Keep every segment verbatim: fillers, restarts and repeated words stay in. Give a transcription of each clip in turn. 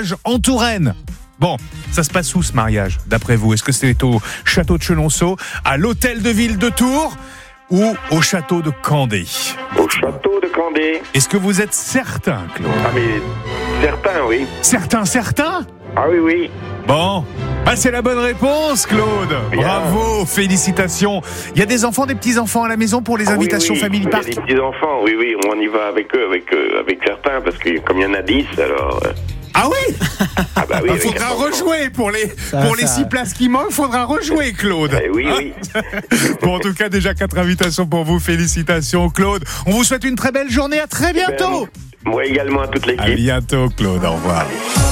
mariage en Touraine. Bon, ça se passe où ce mariage, d'après vous ? Est-ce que c'est au château de Chenonceau, à l'hôtel de ville de Tours ou au château de Candé ? Au château de Candé. Est-ce que vous êtes certain, Claude ? Ah mais, certain, oui. Certain, certain ? Ah oui, oui. Bon, bah c'est la bonne réponse, Claude. Bien. Bravo, félicitations. Il y a des enfants, des petits-enfants à la maison pour les Ah, invitations oui, oui. Family Il y a Park ? des petits-enfants, oui, oui, on y va avec eux, avec, euh, avec certains, parce que comme il y en a dix, alors... euh, Ah oui ? Ah bah oui, Il avec faudra quatre enfants. rejouer pour les, Ça, pour les ça- six places qui manquent, il faudra rejouer, Claude. Eh oui, oui. Bon, en tout cas, déjà quatre invitations pour vous. Félicitations, Claude. On vous souhaite une très belle journée. À très bientôt. Ben, moi également à toute À l'équipe. bientôt, Claude. Au revoir.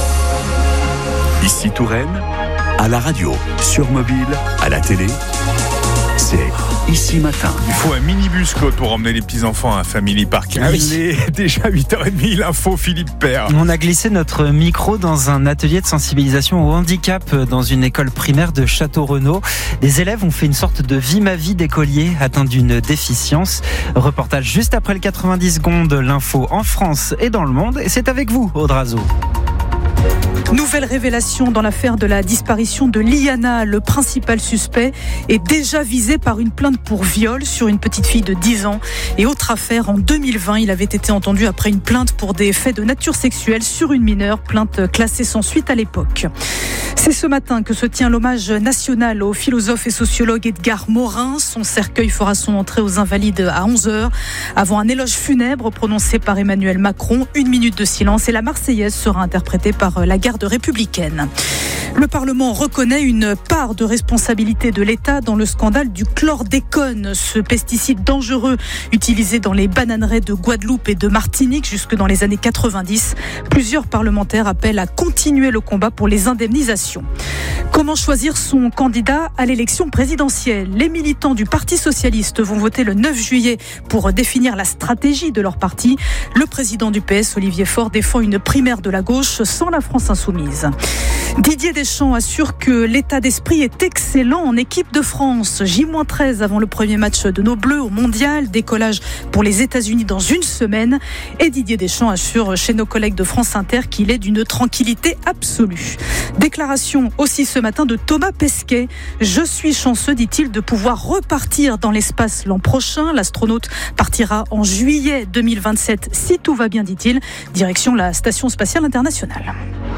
Ici Touraine, à la radio, sur mobile, à la télé, c'est Ici Matin. Il faut un minibus, Claude, pour emmener les petits-enfants à Family Park. Ah oui. Il est déjà huit heures trente, l'info, Philippe Père. On a glissé notre micro dans un atelier de sensibilisation au handicap dans une école primaire de Château-Renaud. Des élèves ont fait une sorte de vie ma vie d'écolier atteint d'une déficience. Reportage juste après le quatre-vingt-dix secondes, l'info en France et dans le monde. Et c'est avec vous, Audrazo. Nouvelle révélation dans l'affaire de la disparition de Liana. Le principal suspect est déjà visé par une plainte pour viol sur une petite fille de dix ans. Et autre affaire, en deux mille vingt, il avait été entendu après une plainte pour des faits de nature sexuelle sur une mineure, plainte classée sans suite à l'époque. C'est ce matin que se tient l'hommage national au philosophe et sociologue Edgar Morin. Son cercueil fera son entrée aux Invalides à onze heures, avant un éloge funèbre prononcé par Emmanuel Macron. Une minute de silence et la Marseillaise sera interprétée par la garde républicaine. Le Parlement reconnaît une part de responsabilité de l'État dans le scandale du chlordécone, ce pesticide dangereux utilisé dans les bananeraies de Guadeloupe et de Martinique jusque dans les années quatre-vingt-dix. Plusieurs parlementaires appellent à continuer le combat pour les indemnisations. Comment choisir son candidat à l'élection présidentielle ? Les militants du Parti socialiste vont voter le neuf juillet pour définir la stratégie de leur parti. Le président du P S, Olivier Faure, défend une primaire de la gauche sans la France insoumise. Didier Deschamps assure que l'état d'esprit est excellent en équipe de France. J treize avant le premier match de nos Bleus au Mondial, décollage pour les États-Unis dans une semaine. Et Didier Deschamps assure chez nos collègues de France Inter qu'il est d'une tranquillité absolue. Déclaration aussi ce matin de Thomas Pesquet. Je suis chanceux, dit-il, de pouvoir repartir dans l'espace l'an prochain. L'astronaute partira en juillet deux mille vingt-sept, si tout va bien, dit-il, direction la Station spatiale internationale.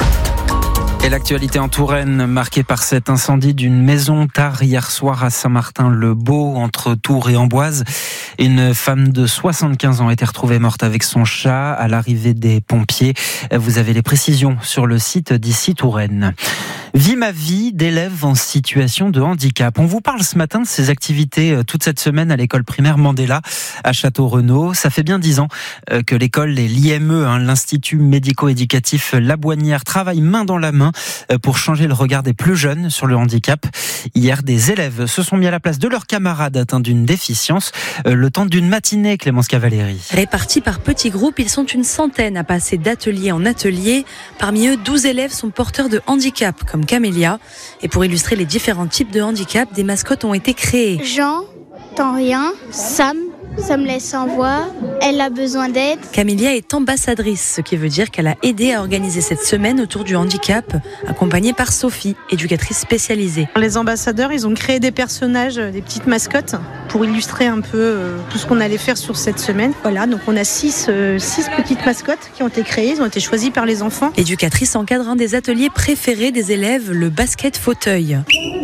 Et l'actualité en Touraine, marquée par cet incendie d'une maison tard hier soir à Saint-Martin-le-Beau, entre Tours et Amboise. Une femme de soixante-quinze ans a été retrouvée morte avec son chat à l'arrivée des pompiers. Vous avez les précisions sur le site d'Ici Touraine. Vie ma vie d'élèves en situation de handicap. On vous parle ce matin de ces activités toute cette semaine à l'école primaire Mandela à Château-Renaud. Ça fait bien dix ans que l'école et l'I M E, hein, l'Institut médico-éducatif La Boignière, travaillent main dans la main pour changer le regard des plus jeunes sur le handicap. Hier, des élèves se sont mis à la place de leurs camarades atteints d'une déficience le temps d'une matinée, Clémence Cavalieri. Répartis par petits groupes, ils sont une centaine à passer d'atelier en atelier. Parmi eux, douze élèves sont porteurs de handicap, comme Camélia. Et pour illustrer les différents types de handicap, des mascottes ont été créées. Jean, t'en rien, Sam, ça me laisse sans voix, elle a besoin d'aide. Camélia est ambassadrice, ce qui veut dire qu'elle a aidé à organiser cette semaine autour du handicap, accompagnée par Sophie, éducatrice spécialisée. Les ambassadeurs, ils ont créé des personnages, des petites mascottes, pour illustrer un peu euh, tout ce qu'on allait faire sur cette semaine. Voilà, donc on a six, euh, six petites mascottes qui ont été créées, ils ont été choisies par les enfants. L'éducatrice encadre un des ateliers préférés des élèves, le basket fauteuil.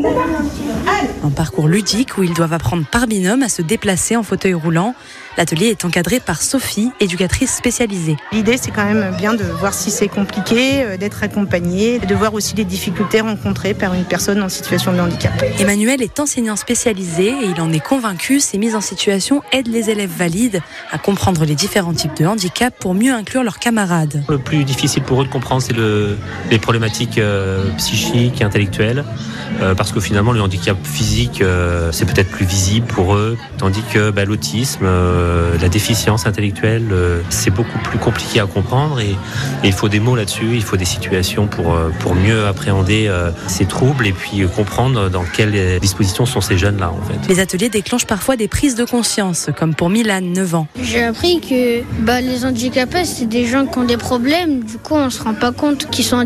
Un parcours ludique où ils doivent apprendre par binôme à se déplacer en fauteuil roulant. L'atelier est encadré par Sophie, éducatrice spécialisée. L'idée, c'est quand même bien de voir si c'est compliqué, d'être accompagné, de voir aussi les difficultés rencontrées par une personne en situation de handicap. Emmanuel est enseignant spécialisé et il en est convaincu, ces mises en situation aident les élèves valides à comprendre les différents types de handicap pour mieux inclure leurs camarades. Le plus difficile pour eux de comprendre, c'est le, les problématiques euh, psychiques et intellectuelles, euh, parce que finalement, le handicap physique, euh, c'est peut-être plus visible pour eux, tandis que bah, l'autisme, euh, la déficience intellectuelle, euh, c'est beaucoup plus compliqué à comprendre et, et il faut des mots là-dessus, il faut des situations pour, euh, pour mieux appréhender euh, ces troubles et puis euh, comprendre dans quelles dispositions sont ces jeunes-là en fait. Les ateliers déclenchent parfois des prises de conscience, comme pour Milan, neuf ans. J'ai appris que bah, les handicapés, c'est des gens qui ont des problèmes, du coup on se rend pas compte qu'ils sont